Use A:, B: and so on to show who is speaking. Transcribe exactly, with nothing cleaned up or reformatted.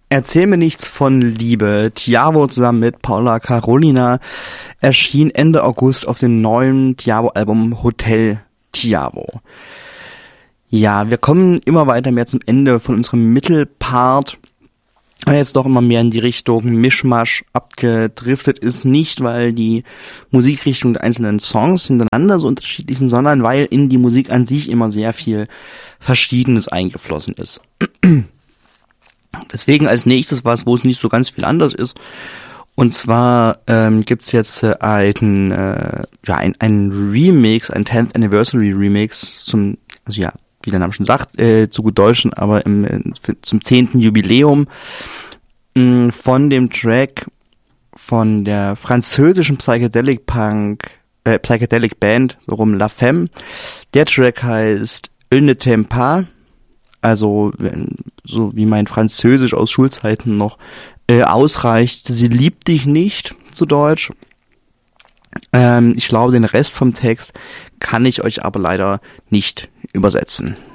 A: Erzähl mir nichts von Liebe. Thiago zusammen mit Paula Carolina erschien Ende August auf dem neuen Thiago-Album Hotel Thiago. Ja, wir kommen immer weiter mehr zum Ende von unserem Mittelpart, weil jetzt doch immer mehr in die Richtung Mischmasch abgedriftet ist. Nicht, weil die Musikrichtung der einzelnen Songs hintereinander so unterschiedlich sind, sondern weil in die Musik an sich immer sehr viel Verschiedenes eingeflossen ist. Deswegen als nächstes was, wo es nicht so ganz viel anders ist. Und zwar ähm, gibt's jetzt äh, ein, äh, ja, ein, ein Remix, ein tenth Anniversary Remix zum, also ja, wie der Name schon sagt, äh, zu gut Deutschen, aber im, äh, zum zehnten Jubiläum mh, von dem Track von der französischen Psychedelic Punk, äh, Psychedelic Band, so rum La Femme. Der Track heißt Il ne t'aime pas, also wenn, so wie mein Französisch aus Schulzeiten noch äh, ausreicht. Sie liebt dich nicht, zu Deutsch. Ähm, ich glaube, den Rest vom Text kann ich euch aber leider nicht übersetzen.